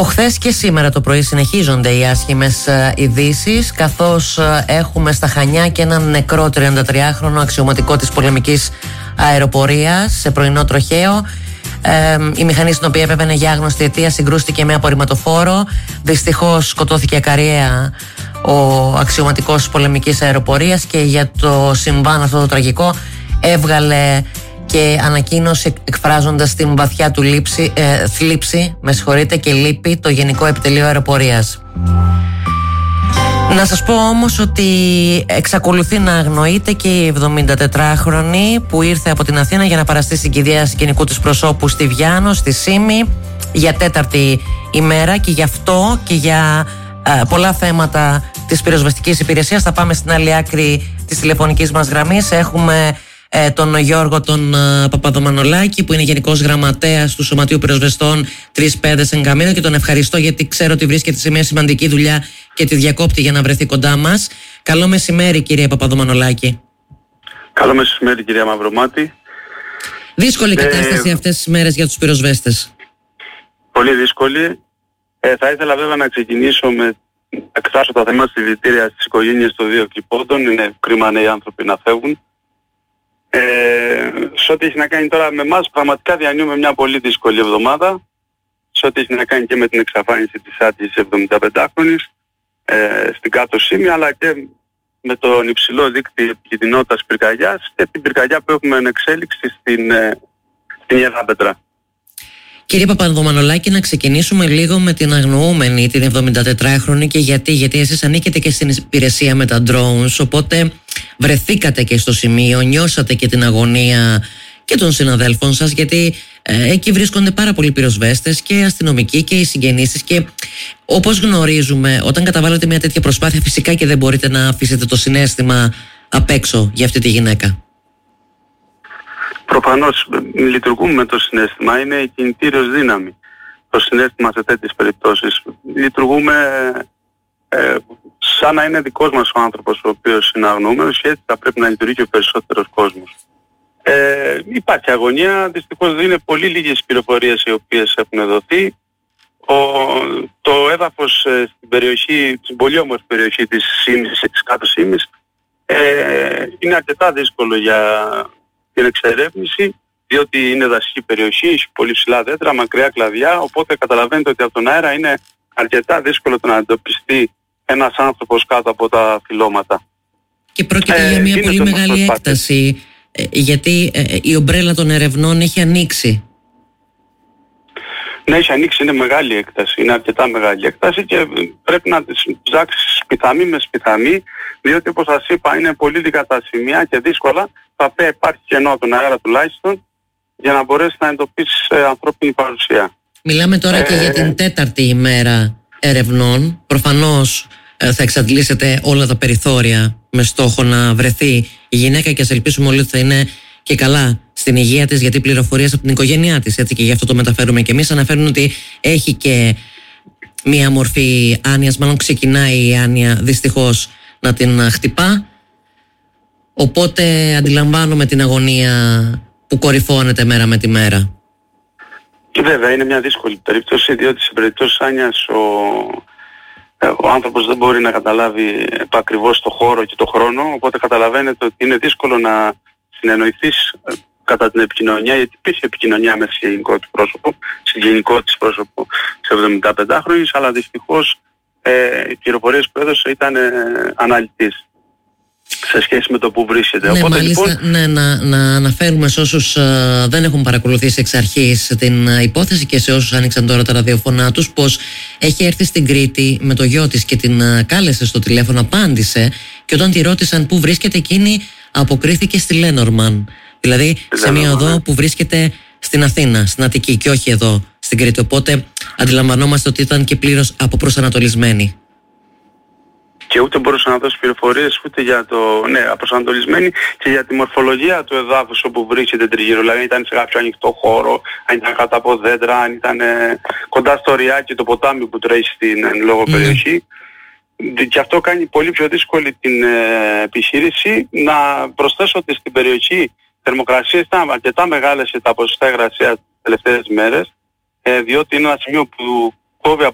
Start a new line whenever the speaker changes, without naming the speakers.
χθες και σήμερα το πρωί συνεχίζονται οι άσχημες ειδήσεις, καθώς έχουμε στα Χανιά και έναν νεκρό 33χρονο αξιωματικό της πολεμικής αεροπορίας σε πρωινό τροχαίο. Η μηχανή στην οποία επέβαινε για άγνωστη αιτία συγκρούστηκε με απορριμματοφόρο. Δυστυχώς σκοτώθηκε ακαρία ο αξιωματικός πολεμικής αεροπορίας και για το συμβάν αυτό το τραγικό έβγαλε και ανακοίνωσε εκφράζοντας την βαθιά του θλίψη και λύπη το Γενικό Επιτελείο Αεροπορίας. Να σας πω όμως ότι εξακολουθεί να αγνοείται και η 74χρονη που ήρθε από την Αθήνα για να παραστεί στην κηδεία συγγενικού της προσώπου στη Βιάνο, στη Σύμη, για 4η ημέρα, και γι' αυτό και για πολλά θέματα της πυροσβεστικής υπηρεσίας θα πάμε στην άλλη άκρη της τηλεφωνικής μας γραμμής. Έχουμε τον Γιώργο τον Παπαδομανολάκη, που είναι Γενικός Γραμματέας του Σωματείου Πυροσβεστών Τρεις Πέδες εν Καμίνο, και τον ευχαριστώ γιατί ξέρω ότι βρίσκεται σε μια σημαντική δουλειά και τη διακόπτει για να βρεθεί κοντά μας. Καλό μεσημέρι, κύριε Παπαδομανολάκη.
Καλό μεσημέρι, κυρία Μαυρομάτη.
Δύσκολη κατάσταση αυτές τις μέρες για τους πυροσβέστες.
Πολύ δύσκολη. Θα ήθελα βέβαια να ξεκινήσω με να εκφράσω τα θέματα συλληπιτήρια στις οικογένειες των δύο κλιπώντων. Είναι κρίμα νέοι άνθρωποι να φεύγουν. Σε ό,τι έχει να κάνει τώρα με εμάς, πραγματικά διανύουμε μια πολύ δύσκολη εβδομάδα. Σε ό,τι έχει να κάνει και με την εξαφάνιση της άτυχης 75χρονης στην κάτω Σύμη, αλλά και με τον υψηλό δείκτη επικινδυνότητας πυρκαγιάς και την πυρκαγιά που έχουμε εν εξέλιξη στην Ιεράπετρα.
Κύριε Παπαδομανολάκη, να ξεκινήσουμε λίγο με την αγνοούμενη, την 74χρονη, και γιατί εσείς ανήκετε και στην υπηρεσία με τα drones, οπότε βρεθήκατε και στο σημείο, νιώσατε και την αγωνία και των συναδέλφων σας, γιατί εκεί βρίσκονται πάρα πολλοί πυροσβέστες και αστυνομικοί και οι συγγενείς της, και όπως γνωρίζουμε, όταν καταβάλλετε μια τέτοια προσπάθεια, φυσικά και δεν μπορείτε να αφήσετε το συναίσθημα απ' έξω για αυτή τη γυναίκα.
Προφανώς λειτουργούμε με το συναίσθημα, είναι η κινητήριος δύναμη το συναίσθημα σε τέτοιες περιπτώσεις. Λειτουργούμε σαν να είναι δικός μας ο άνθρωπος ο οποίος είναι αγνοούμενος, και έτσι θα πρέπει να λειτουργεί και ο περισσότερος κόσμος. Υπάρχει αγωνία, δυστυχώς είναι πολύ λίγες πληροφορίες οι οποίες έχουν δοθεί. Το έδαφος στην περιοχή, στην πολύ όμορφη περιοχή της Σύμης, της κάτω Σύμης, είναι αρκετά δύσκολο για την εξερεύνηση, διότι είναι δασική περιοχή, έχει πολύ ψηλά δέντρα, μακριά κλαδιά, οπότε καταλαβαίνετε ότι από τον αέρα είναι αρκετά δύσκολο το να εντοπιστεί ένας άνθρωπος κάτω από τα φυλλώματα.
Και πρόκειται για μια πολύ μεγάλη έκταση, γιατί η ομπρέλα των ερευνών έχει ανοίξει.
Ναι, έχει ανοίξει, είναι μεγάλη έκταση, είναι αρκετά μεγάλη έκταση και πρέπει να τις ψάξεις σπιθαμή με σπιθαμή, διότι όπως σας είπα είναι πολύ λίγα τα σημεία και δύσκολα, θα πρέπει να υπάρχει κενό από τον αέρα τουλάχιστον για να μπορέσει να εντοπίσεις ανθρώπινη παρουσία.
Μιλάμε τώρα και για την 4η ημέρα ερευνών. Προφανώς θα εξαντλήσετε όλα τα περιθώρια με στόχο να βρεθεί η γυναίκα, και ας ελπίσουμε όλοι ότι θα είναι και καλά στην υγεία της, γιατί πληροφορίες από την οικογένειά της, έτσι, και γι' αυτό το μεταφέρουμε και εμείς, αναφέρουν ότι έχει και μία μορφή άνοιας, μάλλον ξεκινάει η άνοια δυστυχώς να την χτυπά, οπότε αντιλαμβάνομαι την αγωνία που κορυφώνεται μέρα με τη μέρα.
Και βέβαια είναι μια δύσκολη περίπτωση, διότι σε περίπτωση άνοιας ο άνθρωπος δεν μπορεί να καταλάβει ακριβώς το χώρο και το χρόνο, οπότε καταλαβαίνετε ότι είναι δύσκολο να συνεννοηθείς κατά την επικοινωνία, γιατί υπήρχε επικοινωνία με συγγενικό της πρόσωπο σε 75χρονης, αλλά δυστυχώς οι πληροφορίες που έδωσε ήταν αναλυτής σε σχέση με το που βρίσκεται.
Ναι,
οπότε,
μάλιστα,
λοιπόν,
ναι, να αναφέρουμε σε όσους δεν έχουν παρακολουθήσει εξ αρχής την υπόθεση και σε όσους άνοιξαν τώρα τα ραδιοφωνά τους, πως έχει έρθει στην Κρήτη με το γιο της και την κάλεσε στο τηλέφωνο, απάντησε, και όταν τη ρώτησαν πού βρίσκεται, εκείνη αποκρίθηκε στη Λένορμαν, δηλαδή σε μια οδό που βρίσκεται στην Αθήνα, στην Αττική, και όχι εδώ στην Κρήτη, οπότε αντιλαμβανόμαστε ότι ήταν και πλήρως αποπροσανατολισμένη.
Και ούτε μπορούσα να δώσω πληροφορίες ούτε για το, απροσανατολισμένη, και για τη μορφολογία του εδάφους όπου βρίσκεται τριγύρω. Δηλαδή αν ήταν σε κάποιο ανοιχτό χώρο, αν ήταν κάτω από δέντρα, αν ήταν κοντά στο ριάκι, το ποτάμι που τρέχει στην λόγω περιοχή. Και αυτό κάνει πολύ πιο δύσκολη την επιχείρηση. Να προσθέσω ότι στην περιοχή θερμοκρασίες ήταν αρκετά μεγάλες για τα ποσοστά υγρασίας τις τελευταίες μέρες, διότι είναι ένα σημείο που κόβει